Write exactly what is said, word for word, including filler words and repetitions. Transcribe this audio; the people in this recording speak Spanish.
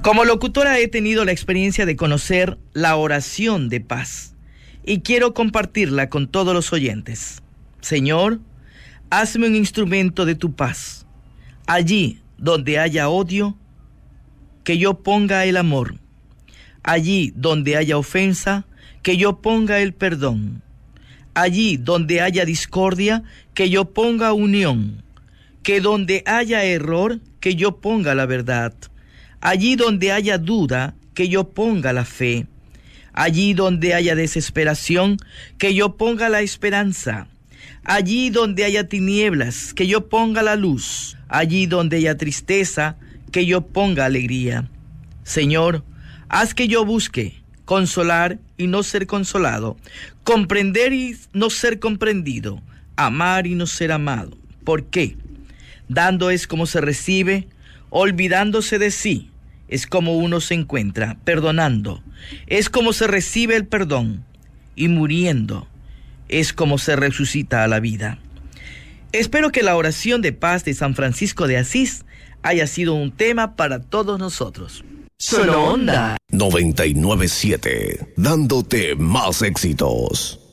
Como locutora he tenido la experiencia de conocer la oración de paz y quiero compartirla con todos los oyentes. Señor, hazme un instrumento de tu paz. Allí donde haya odio, que yo ponga el amor. Allí donde haya ofensa, que yo ponga el perdón. Allí donde haya discordia, que yo ponga unión. Que donde haya error, que yo ponga la verdad. Allí donde haya duda, que yo ponga la fe. Allí donde haya desesperación, que yo ponga la esperanza. Allí donde haya tinieblas, que yo ponga la luz. Allí donde haya tristeza, que yo ponga alegría. Señor, haz que yo busque consolar y no ser consolado, comprender y no ser comprendido, amar y no ser amado. ¿Por qué? Dando es como se recibe, olvidándose de sí es como uno se encuentra, perdonando es como se recibe el perdón, y muriendo es como se resucita a la vida. Espero que la oración de paz de San Francisco de Asís haya sido un tema para todos nosotros. Solo Onda noventa y nueve punto siete, dándote más éxitos.